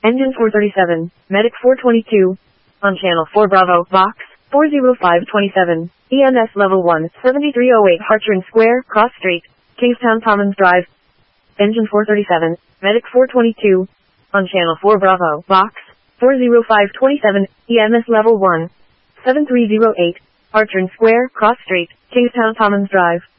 Engine 437, Medic 422. On channel 4 Bravo, Box 40527. EMS level 1, 7308 Hartran Square, Cross Street, Kingstown Commons Drive. Engine 437, Medic 422. On channel 4 Bravo, Box 40527. EMS level 1, 7308 Hartran Square, Cross Street, Kingstown Commons Drive.